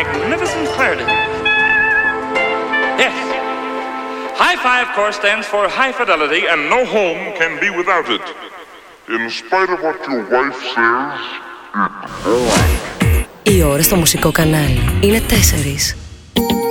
magnificent clarity. Yes. High five, of course, stands for high fidelity, and no home can be without it. In spite of what your wife says, Οι ώρες στο μουσικό κανάλι είναι 4.